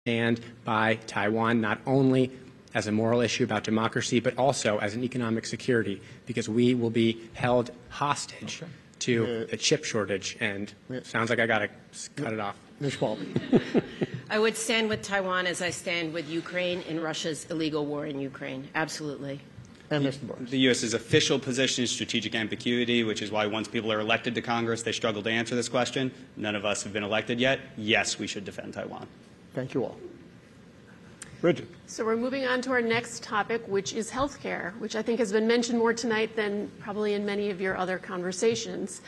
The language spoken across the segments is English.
stand by Taiwan, not only as a moral issue about democracy, but also as an economic security, because we will be held hostage to the chip shortage. And sounds like I got to cut it off. Ms. Schwalbe. I would stand with Taiwan as I stand with Ukraine in Russia's illegal war in Ukraine. Absolutely. And Mr. Burns. The U.S.'s official position is strategic ambiguity, which is why once people are elected to Congress, they struggle to answer this question. None of us have been elected yet. Yes, we should defend Taiwan. Thank you all. Bridget. So we're moving on to our next topic, which is health care, which I think has been mentioned more tonight than probably in many of your other conversations.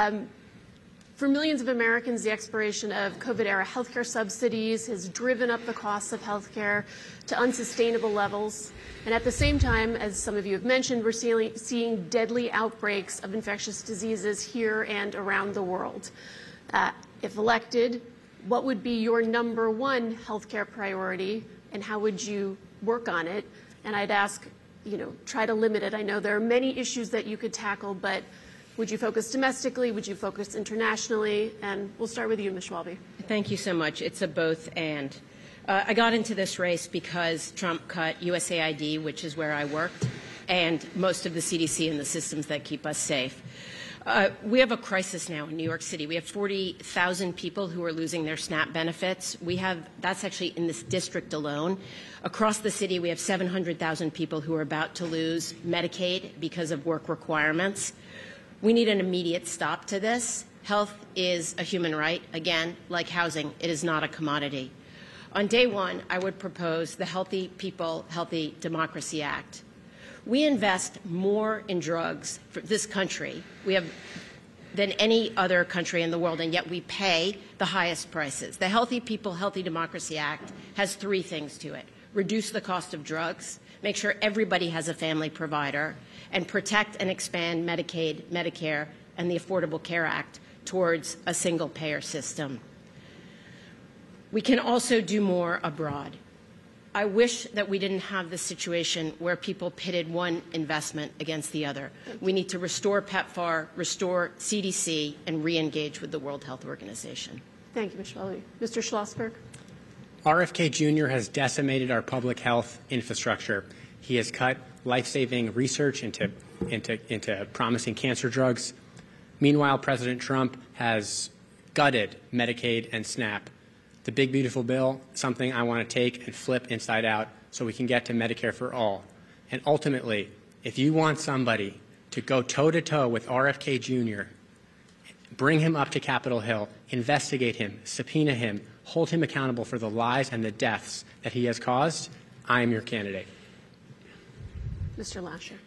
For millions of Americans, the expiration of COVID-era healthcare subsidies has driven up the costs of healthcare to unsustainable levels. And at the same time, as some of you have mentioned, we're seeing deadly outbreaks of infectious diseases here and around the world. If elected, what would be your number one healthcare priority, and how would you work on it? And I'd ask, try to limit it. I know there are many issues that you could tackle, but would you focus domestically? Would you focus internationally? And we'll start with you, Ms. Schwalbe. Thank you so much. It's a both and. I got into this race because Trump cut USAID, which is where I worked, and most of the CDC and the systems that keep us safe. We have a crisis now in New York City. We have 40,000 people who are losing their SNAP benefits. That's actually in this district alone. Across the city, we have 700,000 people who are about to lose Medicaid because of work requirements. We need an immediate stop to this. Health is a human right. Again, like housing, it is not a commodity. On day one, I would propose the Healthy People, Healthy Democracy Act. We invest more in drugs for this country than any other country in the world, and yet we pay the highest prices. The Healthy People, Healthy Democracy Act has three things to it: reduce the cost of drugs, make sure everybody has a family provider, and protect and expand Medicaid, Medicare, and the Affordable Care Act towards a single-payer system. We can also do more abroad. I wish that we didn't have this situation where people pitted one investment against the other. We need to restore PEPFAR, restore CDC, and re-engage with the World Health Organization. Thank you, Ms. Schwalbe. Mr. Schlossberg. RFK Jr. has decimated our public health infrastructure. He has cut life-saving research into promising cancer drugs. Meanwhile, President Trump has gutted Medicaid and SNAP. The big, beautiful bill, something I want to take and flip inside out so we can get to Medicare for all. And ultimately, if you want somebody to go toe-to-toe with RFK Jr., bring him up to Capitol Hill, investigate him, subpoena him, hold him accountable for the lies and the deaths that he has caused, I am your candidate. Mr. Lasher.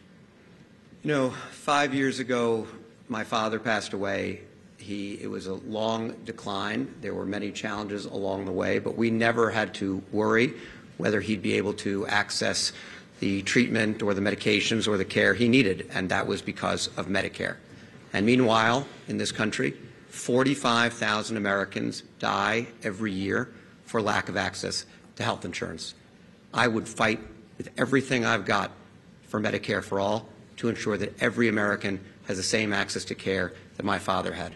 5 years ago, my father passed away. It was a long decline. There were many challenges along the way, but we never had to worry whether he'd be able to access the treatment or the medications or the care he needed, and that was because of Medicare. And meanwhile, in this country, 45,000 Americans die every year for lack of access to health insurance. I would fight with everything I've got for Medicare for all to ensure that every American has the same access to care that my father had.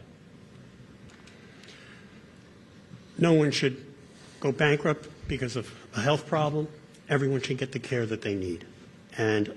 No one should go bankrupt because of a health problem. Everyone should get the care that they need. And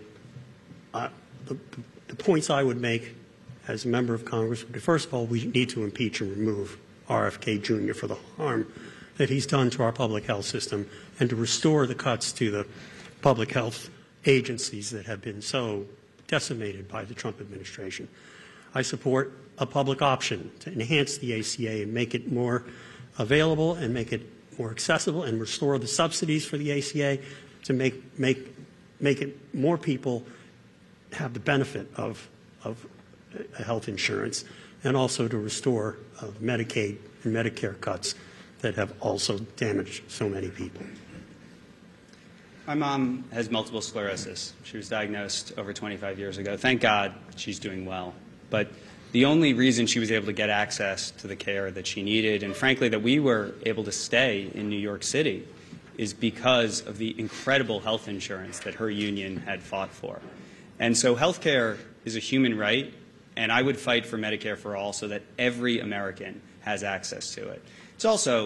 the points I would make as a member of Congress would be, first of all, we need to impeach and remove RFK Jr. for the harm that he's done to our public health system, and to restore the cuts to the public health agencies that have been so decimated by the Trump administration. I support a public option to enhance the ACA and make it more available and make it more accessible, and restore the subsidies for the ACA to make it more people have the benefit of health insurance, and also to restore Medicaid and Medicare cuts that have also damaged so many people. My mom has multiple sclerosis. She was diagnosed over 25 years ago. Thank God she's doing well. But the only reason she was able to get access to the care that she needed, and frankly that we were able to stay in New York City, is because of the incredible health insurance that her union had fought for. And so health care is a human right, and I would fight for Medicare for all so that every American has access to it. It's also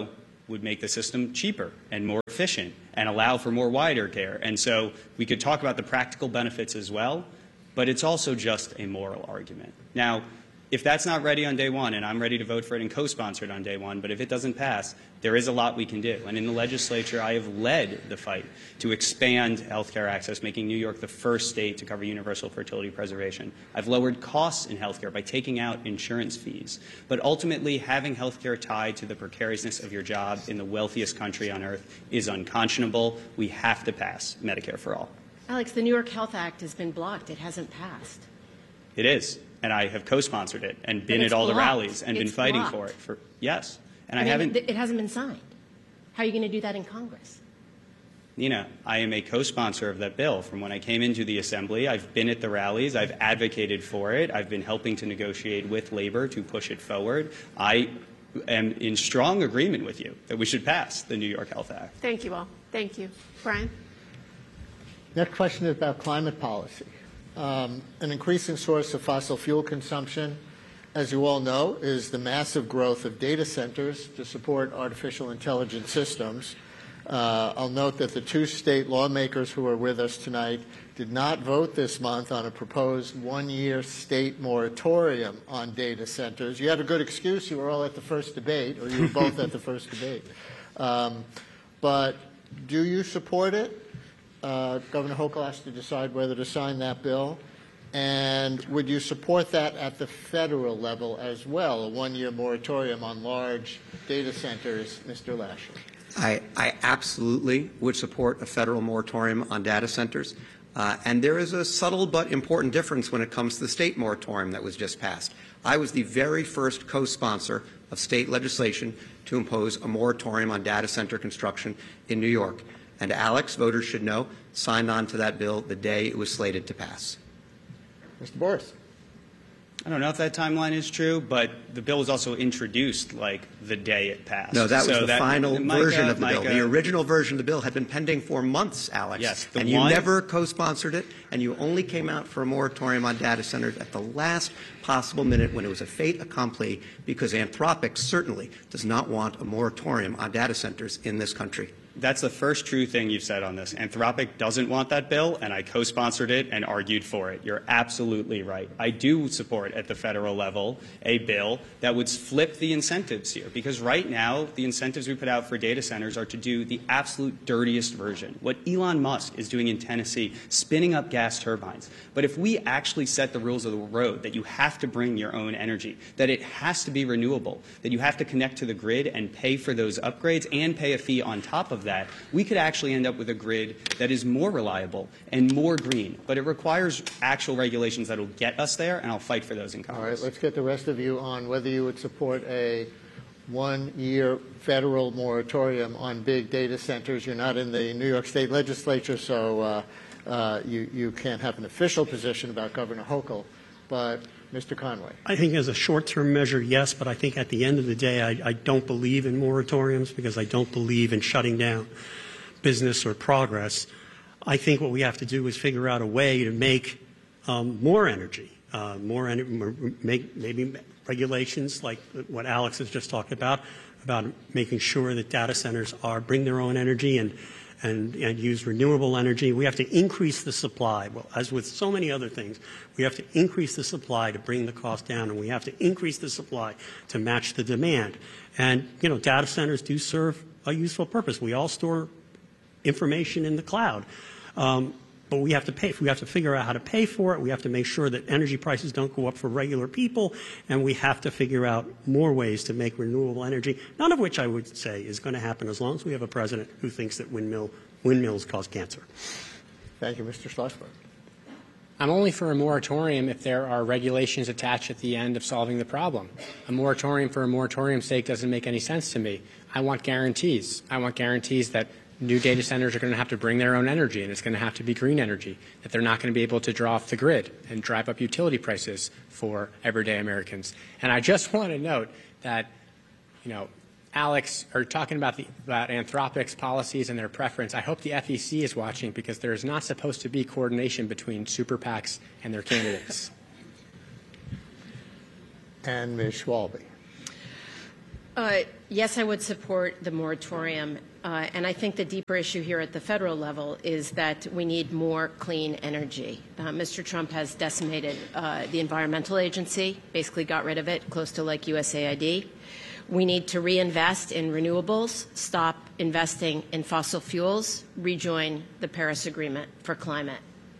would make the system cheaper and more efficient and allow for more wider care. And so we could talk about the practical benefits as well, but it's also just a moral argument. Now, if that's not ready on day one, and I'm ready to vote for it and co-sponsor it on day one, but if it doesn't pass, there is a lot we can do. And in the legislature, I have led the fight to expand health care access, making New York the first state to cover universal fertility preservation. I've lowered costs in health care by taking out insurance fees. But ultimately, having health care tied to the precariousness of your job in the wealthiest country on earth is unconscionable. We have to pass Medicare for all. Alex, the New York Health Act has been blocked. It hasn't passed. It is. And I have co-sponsored it and been But at it's all the blocked. rallies and been It's fighting blocked. for it. Yes. And I mean, haven't. it hasn't been signed. How are you going to do that in Congress? Nina, I am a co-sponsor of that bill. From when I came into the Assembly, I've been at the rallies. I've advocated for it. I've been helping to negotiate with labor to push it forward. I am in strong agreement with you that we should pass the New York Health Act. Thank you all. Thank you. Brian? Next question is about climate policy. An increasing source of fossil fuel consumption, as you all know, is the massive growth of data centers to support artificial intelligence systems. I'll note that the two state lawmakers who are with us tonight did not vote this month on a proposed one-year state moratorium on data centers. You had a good excuse. You were all at the first debate, or you were both at the first debate. But do you support it? Governor Hochul has to decide whether to sign that bill. And would you support that at the federal level as well, a one-year moratorium on large data centers, Mr. Lashley? I absolutely would support a federal moratorium on data centers. And there is a subtle but important difference when it comes to the state moratorium that was just passed. I was the very first co-sponsor of state legislation to impose a moratorium on data center construction in New York. And Alex, voters should know, signed on to that bill the day it was slated to pass. Mr. Boris. I don't know if that timeline is true, but the bill was also introduced like the day it passed. No, that was So the final version of the bill. Micah, The original version of the bill had been pending for months, Alex. Yes, and you never co-sponsored it, and you only came out for a moratorium on data centers at the last possible minute when it was a fait accompli, because Anthropic certainly does not want a moratorium on data centers in this country. That's the first true thing you've said on this. Anthropic doesn't want that bill, and I co-sponsored it and argued for it. You're absolutely right. I do support at the federal level a bill that would flip the incentives here, because right now the incentives we put out for data centers are to do the absolute dirtiest version, what Elon Musk is doing in Tennessee, spinning up gas turbines. But if we actually set the rules of the road that you have to bring your own energy, that it has to be renewable, that you have to connect to the grid and pay for those upgrades and pay a fee on top of that, we could actually end up with a grid that is more reliable and more green. But it requires actual regulations that will get us there, and I'll fight for those in Congress. All right, let's get the rest of you on whether you would support a one-year federal moratorium on big data centers. You're not in the New York State legislature, so you can't have an official position about Governor Hochul. But Mr. Conway. I think as a short-term measure, yes, but I think at the end of the day, I don't believe in moratoriums because I don't believe in shutting down business or progress. I think what we have to do is figure out a way to make more energy, make maybe regulations like what Alex has just talked about making sure that data centers bring their own energy and use renewable energy. We have to increase the supply. Well, as with so many other things, we have to increase the supply to bring the cost down, and we have to increase the supply to match the demand. And, data centers do serve a useful purpose. We all store information in the cloud. But we have to pay. We have to figure out how to pay for it. We have to make sure that energy prices don't go up for regular people, and we have to figure out more ways to make renewable energy, none of which I would say is going to happen as long as we have a president who thinks that windmills cause cancer. Thank you, Mr. Schlossberg. I'm only for a moratorium if there are regulations attached at the end of solving the problem. A moratorium for a moratorium's sake doesn't make any sense to me. I want guarantees. I want guarantees that new data centers are going to have to bring their own energy, and it's going to have to be green energy, that they're not going to be able to draw off the grid and drive up utility prices for everyday Americans. And I just want to note that, Alex, are talking about Anthropic's policies and their preference. I hope the FEC is watching, because there is not supposed to be coordination between super PACs and their candidates. And Ms. Schwalbe. Yes, I would support the moratorium. And I think the deeper issue here at the federal level is that we need more clean energy. Mr. Trump has decimated the Environmental Agency, basically got rid of it, close to like USAID. We need to reinvest in renewables, stop investing in fossil fuels, rejoin the Paris Agreement for climate.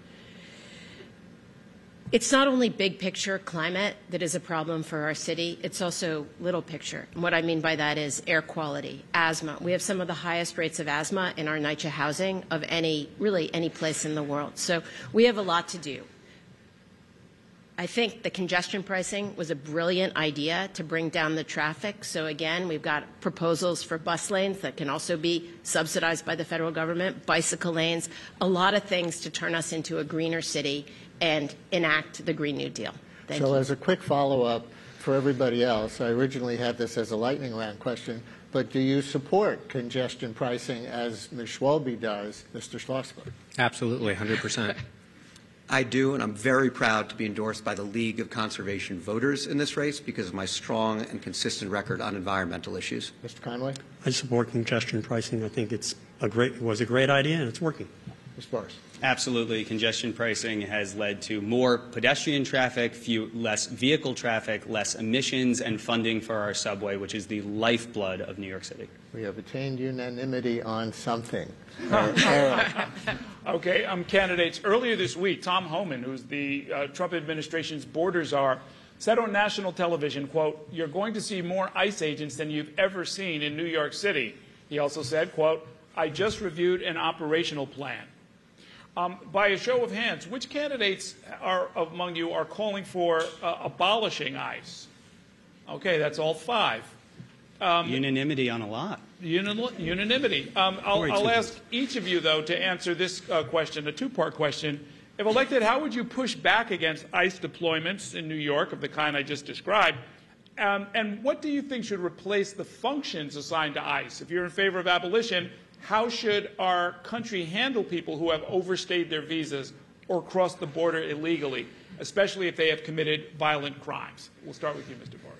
It's not only big picture climate that is a problem for our city, it's also little picture. And what I mean by that is air quality, asthma. We have some of the highest rates of asthma in our NYCHA housing of really any place in the world. So we have a lot to do. I think the congestion pricing was a brilliant idea to bring down the traffic. So again, we've got proposals for bus lanes that can also be subsidized by the federal government, bicycle lanes, a lot of things to turn us into a greener city and enact the Green New Deal. Thank you. So as a quick follow-up for everybody else, I originally had this as a lightning round question, but do you support congestion pricing as Ms. Schwalbe does, Mr. Schlossberg? Absolutely, 100%. I do, and I'm very proud to be endorsed by the League of Conservation Voters in this race because of my strong and consistent record on environmental issues. Mr. Conway? I support congestion pricing. I think it was a great idea, and it's working. Ms. Boris? Absolutely. Congestion pricing has led to more pedestrian traffic, less vehicle traffic, less emissions, and funding for our subway, which is the lifeblood of New York City. We have attained unanimity on something. Okay, candidates. Earlier this week, Tom Homan, who's the Trump administration's border czar, said on national television, quote, "You're going to see more ICE agents than you've ever seen in New York City." He also said, quote, "I just reviewed an operational plan." By a show of hands, which candidates among you are calling for abolishing ICE? Okay, that's all five. Unanimity on a lot. Unanimity. I'll ask each of you, though, to answer this question, a two-part question. If elected, how would you push back against ICE deployments in New York of the kind I just described? And what do you think should replace the functions assigned to ICE? If you're in favor of abolition, how should our country handle people who have overstayed their visas or crossed the border illegally, especially if they have committed violent crimes? We'll start with you, Mr. Boris.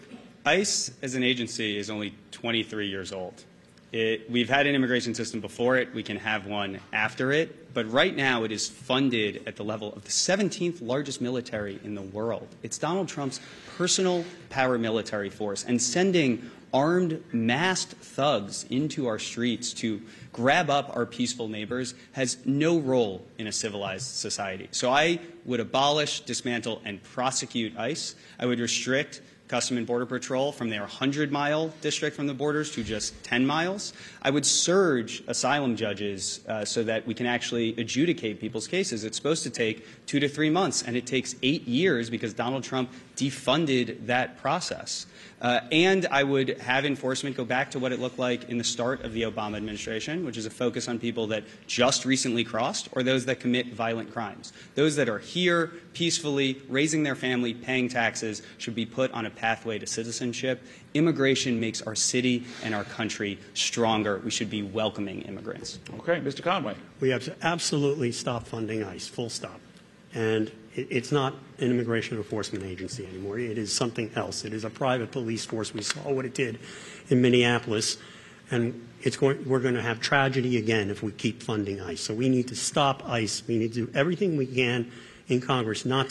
ICE as an agency is only 23 years old. We've had an immigration system before it. We can have one after it. But right now it is funded at the level of the 17th largest military in the world. It's Donald Trump's personal paramilitary force, and sending armed, masked thugs into our streets to grab up our peaceful neighbors has no role in a civilized society. So I would abolish, dismantle, and prosecute ICE. I would restrict Customs and Border Patrol from their 100-mile district from the borders to just 10 miles. I would surge asylum judges so that we can actually adjudicate people's cases. It's supposed to take 2 to 3 months, and it takes 8 years because Donald Trump defunded that process. And I would have enforcement go back to what it looked like in the start of the Obama administration, which is a focus on people that just recently crossed or those that commit violent crimes. Those that are here peacefully, raising their family, paying taxes, should be put on a pathway to citizenship. Immigration makes our city and our country stronger. We should be welcoming immigrants. Okay, Mr. Conway. We have to absolutely stop funding ICE, full stop. And it's not an immigration enforcement agency anymore. It is something else. It is a private police force. We saw what it did in Minneapolis, and we're going to have tragedy again if we keep funding ICE. So we need to stop ICE. We need to do everything we can in Congress not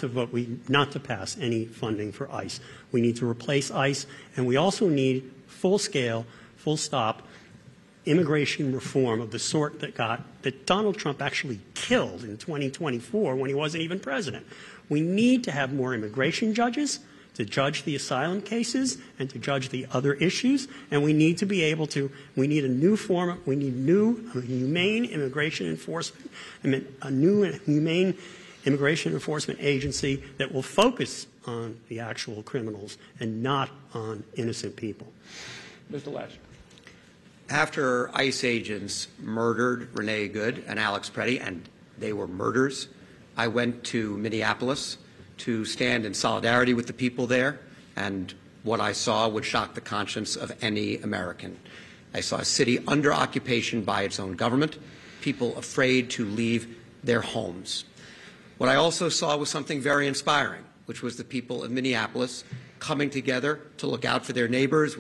to pass any funding for ICE. We need to replace ICE, and we also need full-scale, full-stop immigration reform of the sort that Donald Trump actually killed in 2024 when he wasn't even president. We need to have more immigration judges to judge the asylum cases and to judge the other issues, and we need to be able to, we need a new form, we need humane immigration enforcement, a new humane immigration enforcement agency that will focus on the actual criminals and not on innocent people. Mr. Lasher. After ICE agents murdered Renee Good and Alex Preddy, and they were murders, I went to Minneapolis to stand in solidarity with the people there, and what I saw would shock the conscience of any American. I saw a city under occupation by its own government, people afraid to leave their homes. What I also saw was something very inspiring, which was the people of Minneapolis coming together to look out for their neighbors with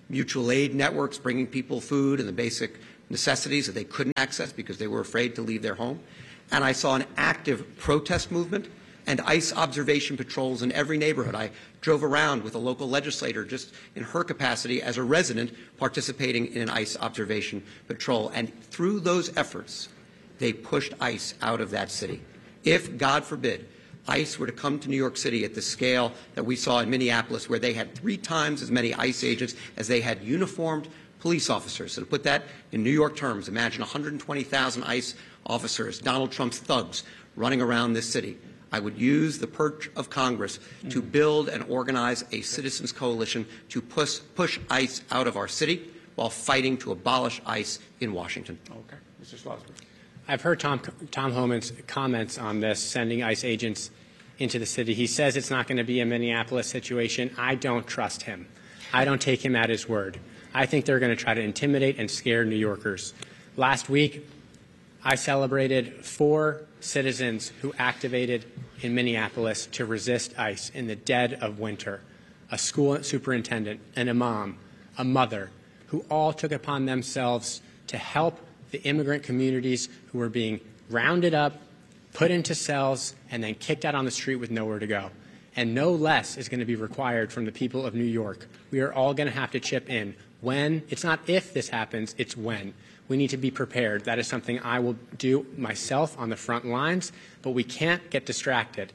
mutual aid networks bringing people food and the basic necessities that they couldn't access because they were afraid to leave their home. And I saw an active protest movement and ICE observation patrols in every neighborhood. I drove around with a local legislator just in her capacity as a resident participating in an ICE observation patrol. And through those efforts, they pushed ICE out of that city. If, God forbid, ICE were to come to New York City at the scale that we saw in Minneapolis, where they had 3 times as many ICE agents as they had uniformed police officers. So to put that in New York terms, imagine 120,000 ICE officers, Donald Trump's thugs, running around this city. I would use the perch of Congress to build and organize a citizens coalition to push ICE out of our city while fighting to abolish ICE in Washington. Okay. Mr. Schlossberg. I've heard Tom Homan's comments on this, sending ICE agents into the city. He says it's not going to be a Minneapolis situation. I don't trust him. I don't take him at his word. I think they're going to try to intimidate and scare New Yorkers. Last week, I celebrated 4 citizens who activated in Minneapolis to resist ICE in the dead of winter. A school superintendent, an imam, a mother, who all took upon themselves to help the immigrant communities who were being rounded up, put into cells, and then kicked out on the street with nowhere to go. And no less is going to be required from the people of New York. We are all going to have to chip in. When, it's not if this happens, it's when. We need to be prepared. That is something I will do myself on the front lines, but we can't get distracted.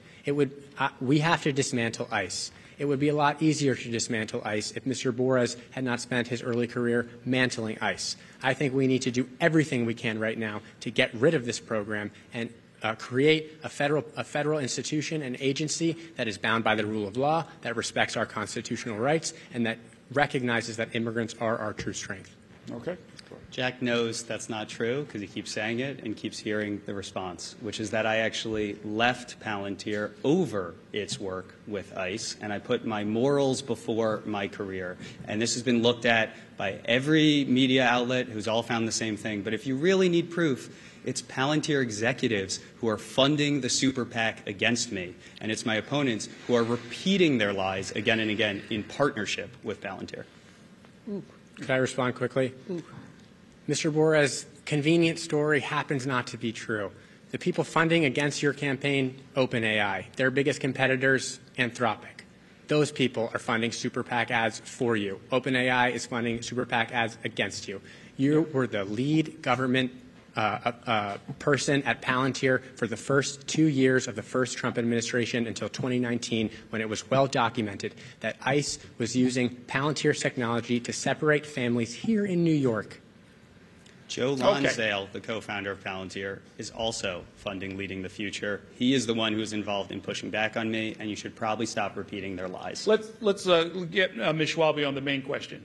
We have to dismantle ICE. It would be a lot easier to dismantle ICE if Mr. Borres had not spent his early career mantling ICE. I think we need to do everything we can right now to get rid of this program and create a federal institution and agency that is bound by the rule of law, that respects our constitutional rights, and that recognizes that immigrants are our true strength. Okay. Jack knows that's not true because he keeps saying it and keeps hearing the response, which is that I actually left Palantir over its work with ICE, and I put my morals before my career. And this has been looked at by every media outlet who's all found the same thing. But if you really need proof, it's Palantir executives who are funding the super PAC against me, and it's my opponents who are repeating their lies again and again in partnership with Palantir. Could I respond quickly? Mr. Borres' convenient story happens not to be true. The people funding against your campaign, OpenAI. Their biggest competitors, Anthropic. Those people are funding super PAC ads for you. OpenAI is funding super PAC ads against you. You were the lead government person at Palantir for the first 2 years of the first Trump administration until 2019, when it was well documented that ICE was using Palantir's technology to separate families here in New York. Joe Lonsdale, the co-founder of Palantir, is also funding Leading the Future. He is the one who is involved in pushing back on me, and you should probably stop repeating their lies. Let's get Ms. Schwalbe on the main question.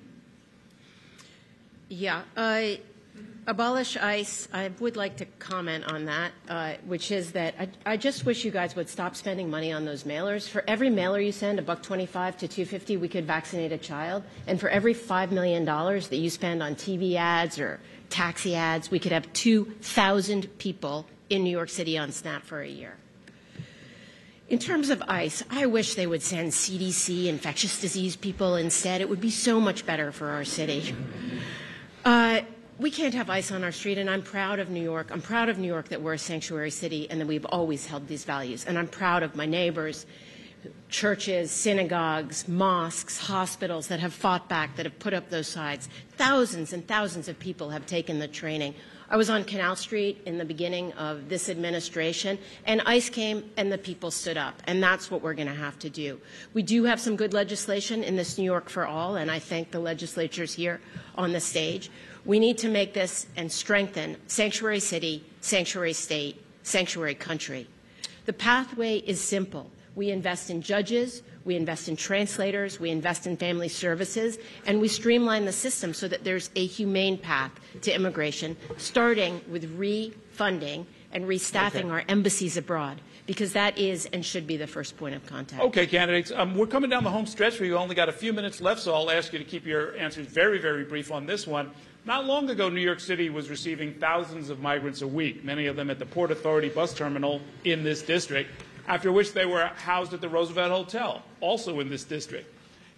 Yeah. Abolish ICE. I would like to comment on that, which is that I just wish you guys would stop spending money on those mailers. For every mailer you send, $125 to $250, we could vaccinate a child. And for every $5 million that you spend on TV ads or taxi ads, we could have 2,000 people in New York City on SNAP for a year. In terms of ICE, I wish they would send CDC, infectious disease people instead. It would be so much better for our city. We can't have ICE on our street, and I'm proud of New York. I'm proud of New York that we're a sanctuary city and that we've always held these values. And I'm proud of my neighbors, churches, synagogues, mosques, hospitals that have fought back, that have put up those signs. Thousands and thousands of people have taken the training. I was on Canal Street in the beginning of this administration, and ICE came and the people stood up, and that's what we're going to have to do. We do have some good legislation in this New York for All, and I thank the legislatures here on the stage. We need to make this and strengthen sanctuary city, sanctuary state, sanctuary country. The pathway is simple. We invest in judges, we invest in translators, we invest in family services, and we streamline the system so that there's a humane path to immigration, starting with refunding and restaffing our embassies abroad, because that is and should be the first point of contact. Okay, candidates, we're coming down the home stretch. We've only got a few minutes left, so I'll ask you to keep your answers very, very brief on this one. Not long ago, New York City was receiving thousands of migrants a week, many of them at the Port Authority bus terminal in this district, after which they were housed at the Roosevelt Hotel, also in this district.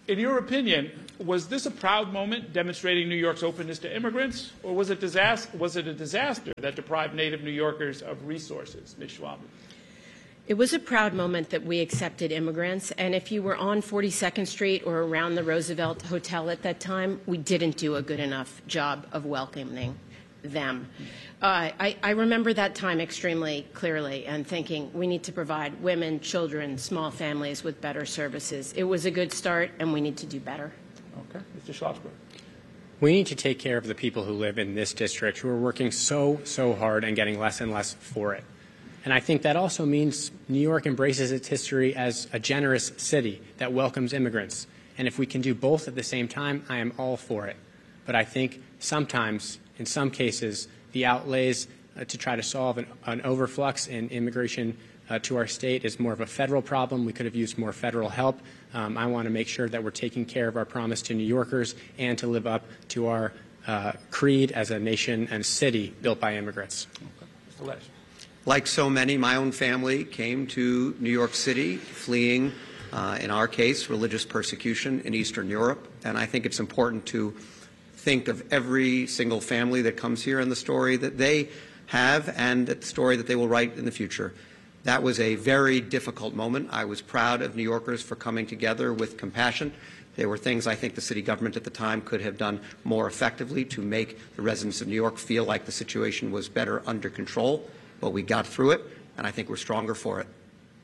In your opinion, was this a proud moment demonstrating New York's openness to immigrants, or was it a disaster that deprived native New Yorkers of resources? Ms. Schwab. It was a proud moment that we accepted immigrants, and if you were on 42nd Street or around the Roosevelt Hotel at that time, we didn't do a good enough job of welcoming them. I remember that time extremely clearly and thinking we need to provide women, children, small families with better services. It was a good start, and we need to do better. Okay. Mr. Schlossberg. We need to take care of the people who live in this district who are working so hard and getting less and less for it. And I think that also means New York embraces its history as a generous city that welcomes immigrants. And if we can do both at the same time, I am all for it. But I think sometimes, in some cases, the outlays to try to solve an overflux in immigration to our state is more of a federal problem. We could have used more federal help. I want to make sure that we're taking care of our promise to New Yorkers and to live up to our creed as a nation and city built by immigrants. Okay. Mr. Lesh. Like so many, my own family came to New York City fleeing, in our case, religious persecution in Eastern Europe. And I think it's important to think of every single family that comes here and the story that they have and the story that they will write in the future. That was a very difficult moment. I was proud of New Yorkers for coming together with compassion. There were things I think the city government at the time could have done more effectively to make the residents of New York feel like the situation was better under control. But we got through it, and I think we're stronger for it.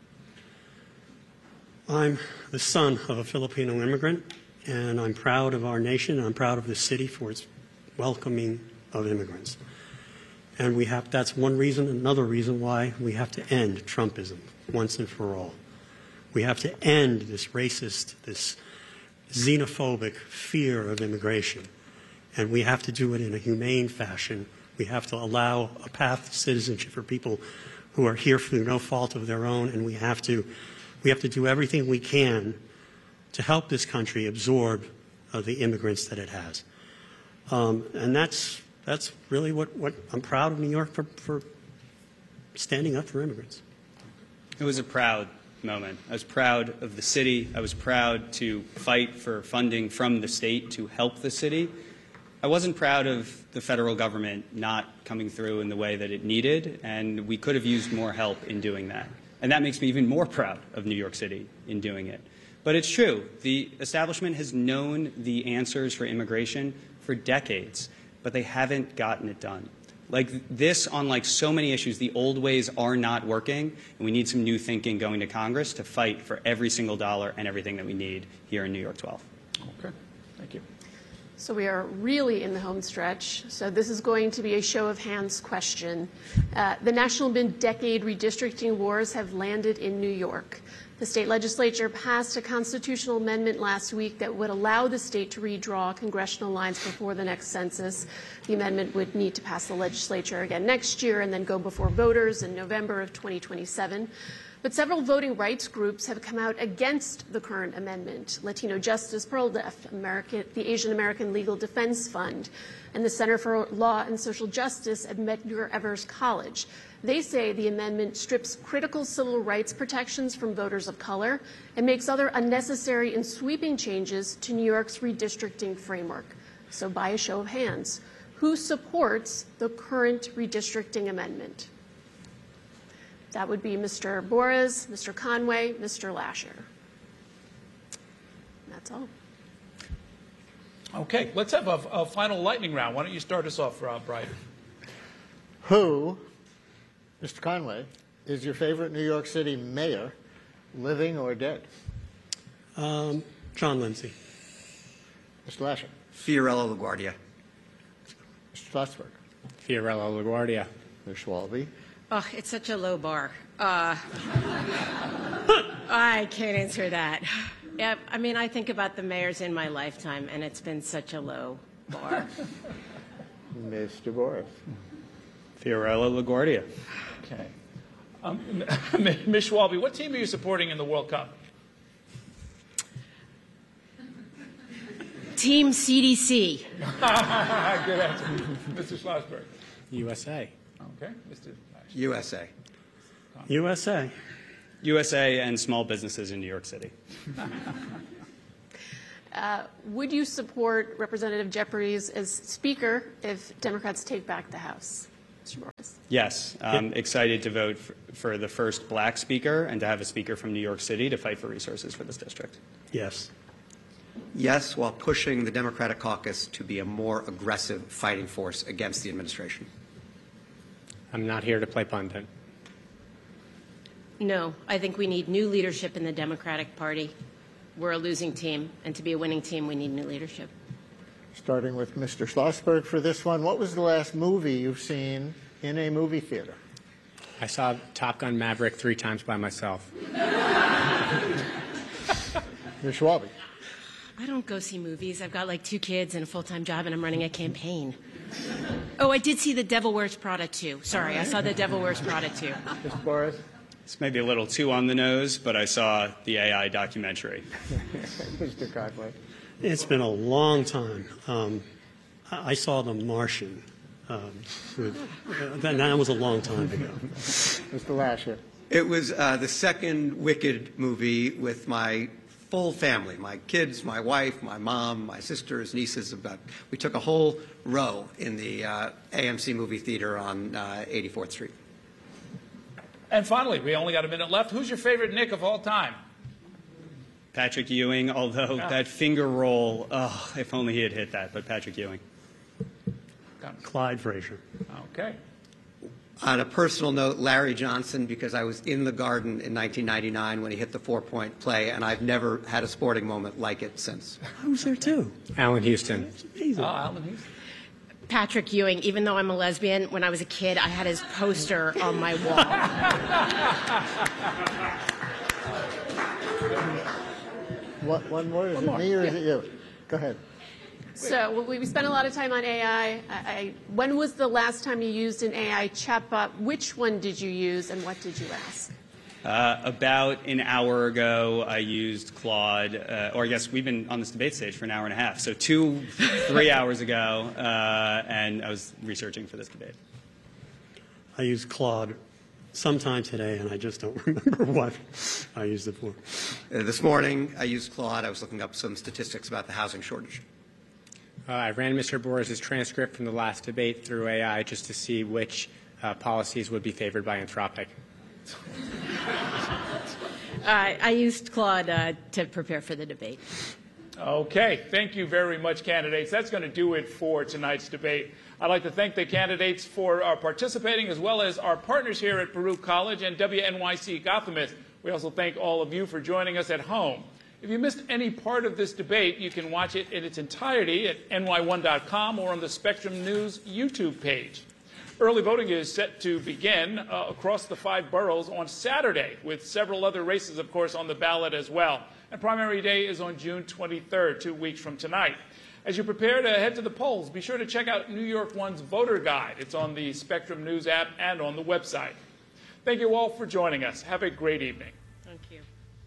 I'm the son of a Filipino immigrant, and I'm proud of our nation, and I'm proud of the city for its welcoming of immigrants. And that's one reason, another reason why we have to end Trumpism once and for all. We have to end this racist, this xenophobic fear of immigration. And we have to do it in a humane fashion. We have to allow a path to citizenship for people who are here through no fault of their own, and we have to do everything we can to help this country absorb the immigrants that it has. And that's really what I'm proud of New York for standing up for immigrants. It was a proud moment. I was proud of the city. I was proud to fight for funding from the state to help the city. I wasn't proud of the federal government not coming through in the way that it needed, and we could have used more help in doing that. And that makes me even more proud of New York City in doing it. But it's true. The establishment has known the answers for immigration for decades, but they haven't gotten it done. Like this, on like so many issues, the old ways are not working, and we need some new thinking going to Congress to fight for every single dollar and everything that we need here in New York 12. Okay. Thank you. So we are really in the home stretch. So this is going to be a show of hands question. The national mid-decade redistricting wars have landed in New York. The state legislature passed a constitutional amendment last week that would allow the state to redraw congressional lines before the next census. The amendment would need to pass the legislature again next year and then go before voters in November of 2027. But several voting rights groups have come out against the current amendment. Latino Justice PearlDeaf, the Asian American Legal Defense Fund, and the Center for Law and Social Justice at Medgar Evers College. They say the amendment strips critical civil rights protections from voters of color and makes other unnecessary and sweeping changes to New York's redistricting framework. So by a show of hands, who supports the current redistricting amendment? That would be Mr. Borres, Mr. Conway, Mr. Lasher. That's all. Okay, let's have a final lightning round. Why don't you start us off, Brian? Who, Mr. Conway, is your favorite New York City mayor, living or dead? John Lindsay. Mr. Lasher. Fiorello LaGuardia. Mr. Schlossberg. Fiorello LaGuardia. Mr. Schwalbe. Oh, it's such a low bar. I can't answer that. Yeah, I mean, I think about the mayors in my lifetime, and it's been such a low bar. Mr. Borres. Fiorello LaGuardia. Okay. Ms. Schwalbe, what team are you supporting in the World Cup? Team CDC. Good answer. Mr. Schlossberg. USA. Okay. Mr. USA. USA. USA and small businesses in New York City. Would you support Representative Jeffries as Speaker if Democrats take back the House? Mr. Boris. Yes, I'm excited to vote for the first black speaker and to have a speaker from New York City to fight for resources for this district. Yes. Yes, while pushing the Democratic caucus to be a more aggressive fighting force against the administration. I'm not here to play pundit. No, I think we need new leadership in the Democratic Party. We're a losing team, and to be a winning team, we need new leadership. Starting with Mr. Schlossberg for this one. What was the last movie you've seen in a movie theater? I saw Top Gun Maverick 3 times by myself. Ms. Schwabe. I don't go see movies. I've got like 2 kids and a full-time job, and I'm running a campaign. Oh, I did see The Devil Wears Prada 2. Sorry, I saw The Devil Wears Prada 2. Mr. Boris. It's maybe a little too on the nose, but I saw the AI documentary. Mr. Conway. It's been a long time. I saw The Martian. That was a long time ago. Mr. Lasher. It was the second Wicked movie with my full family, my kids, my wife, my mom, my sisters, nieces. We took a whole row in the AMC movie theater on 84th Street. And finally, we only got a minute left. Who's your favorite Nick of all time? Patrick Ewing, although that finger roll, if only he had hit that, but Patrick Ewing. Clyde Frazier. Okay. On a personal note, Larry Johnson, because I was in the Garden in 1999 when he hit the 4-point play, and I've never had a sporting moment like it since. I was there too. Allen Houston. Amazing. Allen Houston. Patrick Ewing, even though I'm a lesbian, when I was a kid, I had his poster on my wall. One more? Is it me or is it you? Go ahead. So we spent a lot of time on AI. When was the last time you used an AI chatbot? Which one did you use, and what did you ask? About an hour ago, I used Claude, or I guess we've been on this debate stage for an hour and a half. So 3 hours ago, and I was researching for this debate. I used Claude sometime today, and I just don't remember what I used it for. This morning, I used Claude. I was looking up some statistics about the housing shortage. I ran Mr. Boris's transcript from the last debate through AI just to see which policies would be favored by Anthropic. I used Claude to prepare for the debate. Okay. Thank you very much, candidates. That's going to do it for tonight's debate. I'd like to thank the candidates for participating, as well as our partners here at Baruch College and WNYC Gothamist. We also thank all of you for joining us at home. If you missed any part of this debate, you can watch it in its entirety at ny1.com or on the Spectrum News YouTube page. Early voting is set to begin across the 5 boroughs on Saturday, with several other races, of course, on the ballot as well. And primary day is on June 23rd, 2 weeks from tonight. As you prepare to head to the polls, be sure to check out New York One's voter guide. It's on the Spectrum News app and on the website. Thank you all for joining us. Have a great evening. Thank you.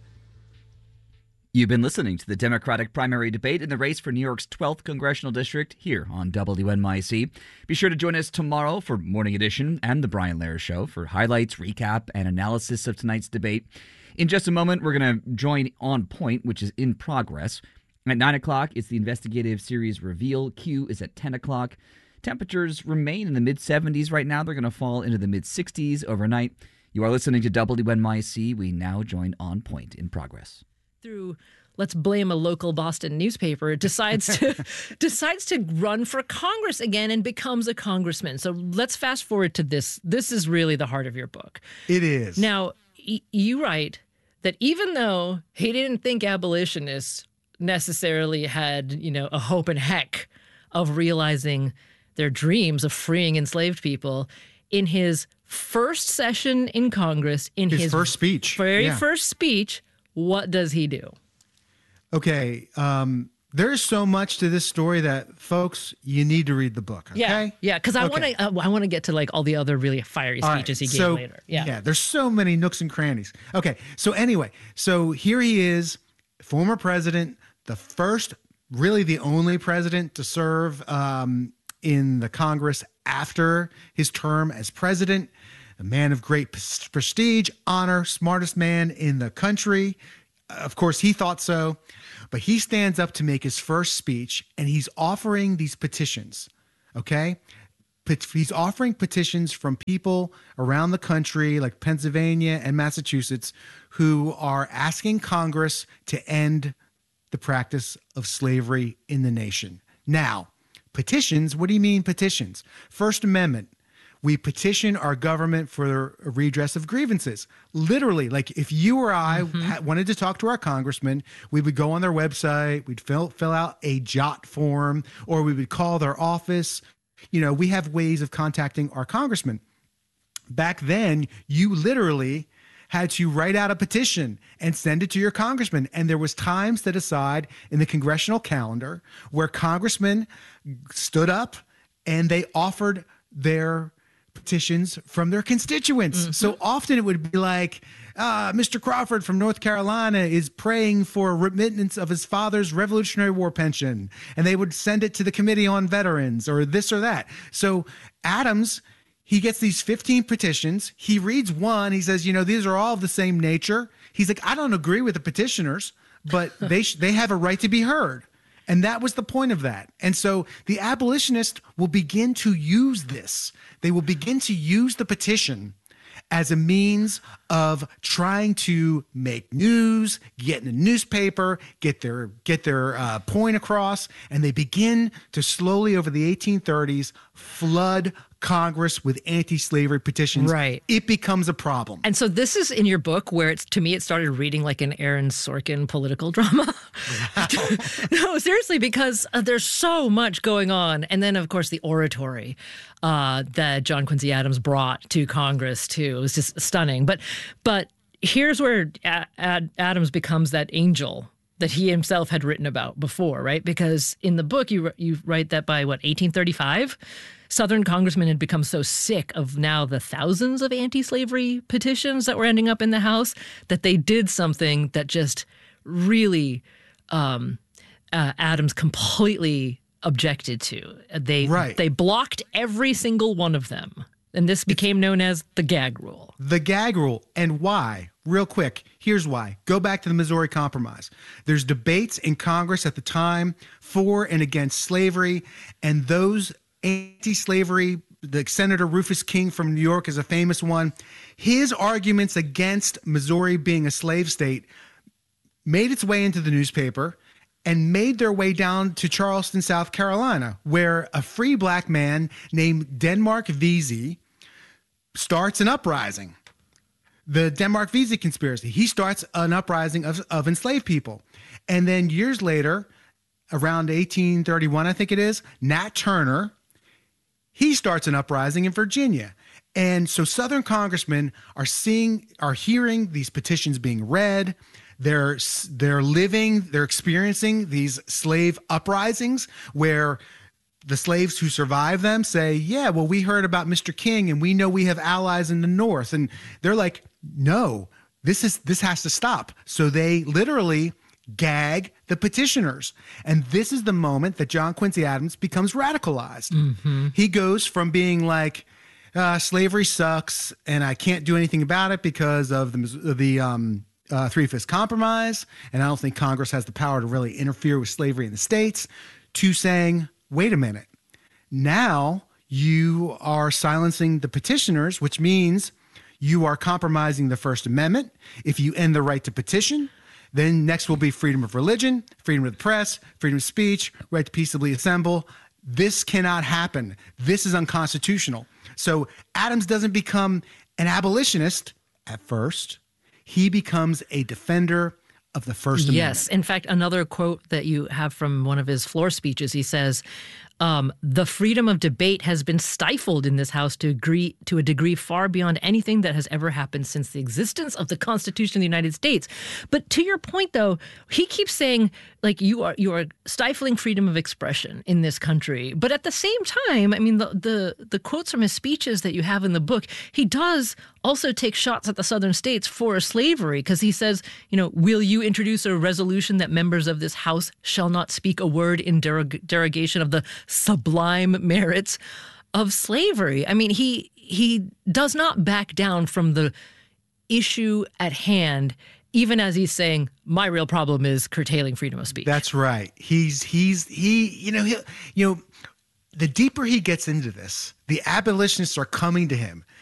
You've been listening to the Democratic primary debate in the race for New York's 12th congressional district here on WNYC. Be sure to join us tomorrow for Morning Edition and The Brian Lehrer Show for highlights, recap, and analysis of tonight's debate. In just a moment, we're going to join On Point, which is in progress. At 9 o'clock, it's the investigative series Reveal. Q is at 10 o'clock. Temperatures remain in the mid-70s right now. They're going to fall into the mid-60s overnight. You are listening to WNYC. We now join On Point in progress. Through let's blame a local Boston newspaper, decides to run for Congress again and becomes a congressman. So let's fast forward to this. This is really the heart of your book. It is. Now, you write that even though he didn't think abolitionists necessarily had, a hope and heck of realizing their dreams of freeing enslaved people, in his first session in Congress, in his first speech, first speech, what does he do? Okay. There's so much to this story that, folks, you need to read the book. Okay? Yeah. Because I want to get to like all the other really fiery speeches he gave later. Yeah. There's so many nooks and crannies. Okay. So anyway, here he is, former president, the first, really the only president to serve in the Congress after his term as president. A man of great prestige, honor, smartest man in the country. Of course, he thought so, but he stands up to make his first speech, and he's offering these petitions, okay? He's offering petitions from people around the country, like Pennsylvania and Massachusetts, who are asking Congress to end the practice of slavery in the nation. Now, petitions, what do you mean petitions? First Amendment. We petition our government for a redress of grievances. Literally, like if you or I wanted to talk to our congressman, we would go on their website, we'd fill out a JOT form, or we would call their office. You know, we have ways of contacting our congressman. Back then, you literally had to write out a petition and send it to your congressman. And there was time set aside in the congressional calendar where congressmen stood up and they offered their petitions from their constituents. So often it would be like, Mr. Crawford from North Carolina is praying for remittance of his father's Revolutionary War pension. And they would send it to the Committee on Veterans or this or that. So Adams, he gets these 15 petitions. He reads one. He says, you know, these are all of the same nature. He's like, I don't agree with the petitioners, but they have a right to be heard. And that was the point of that. And so the abolitionists will begin to use this. They will begin to use the petition as a means of trying to make news, get in the newspaper, get their point across, and they begin to slowly over the 1830s flood Congress with anti-slavery petitions. Right. It becomes a problem. And so this is in your book where it's, to me, it started reading like an Aaron Sorkin political drama. No, seriously, because there's so much going on. And then, of course, the oratory that John Quincy Adams brought to Congress, too. It was just stunning. But here's where Adams becomes that angel that he himself had written about before, right? Because in the book, you write that by, 1835? Southern congressmen had become so sick of now the thousands of anti-slavery petitions that were ending up in the House that they did something that just really Adams completely objected to. They blocked every single one of them. And this became known as the gag rule. The gag rule. And why? Real quick, here's why. Go back to the Missouri Compromise. There's debates in Congress at the time for and against slavery, and those anti-slavery, the Senator Rufus King from New York is a famous one. His arguments against Missouri being a slave state made its way into the newspaper and made their way down to Charleston, South Carolina, where a free black man named Denmark Vesey starts an uprising. The Denmark Vesey conspiracy. He starts an uprising of enslaved people. And then years later, around 1831, I think it is, Nat Turner, he starts an uprising in Virginia. And so Southern congressmen are hearing these petitions being read. They're experiencing these slave uprisings where the slaves who survive them say, yeah, well, we heard about Mr. King and we know we have allies in the North. And they're like, no, this has to stop. So they literally gag the petitioners. And this is the moment that John Quincy Adams becomes radicalized. Mm-hmm. He goes from being like, slavery sucks and I can't do anything about it because of the Three-Fifths Compromise, and I don't think Congress has the power to really interfere with slavery in the states, to saying, wait a minute, now you are silencing the petitioners, which means you are compromising the First Amendment. If you end the right to petition, then next will be freedom of religion, freedom of the press, freedom of speech, right to peaceably assemble. This cannot happen. This is unconstitutional. So Adams doesn't become an abolitionist at first. He becomes a defender of the First Amendment. Yes. In fact, another quote that you have from one of his floor speeches, he says, the freedom of debate has been stifled in this House to a degree far beyond anything that has ever happened since the existence of the Constitution of the United States. But to your point, though, he keeps saying, like, you are stifling freedom of expression in this country. But at the same time, I mean, the quotes from his speeches that you have in the book, he does also take shots at the Southern states for slavery, because he says, will you introduce a resolution that members of this House shall not speak a word in derogation of the sublime merits of slavery? I mean, he does not back down from the issue at hand even as he's saying, my real problem is curtailing freedom of speech. That's right. The deeper he gets into this, the abolitionists are coming to him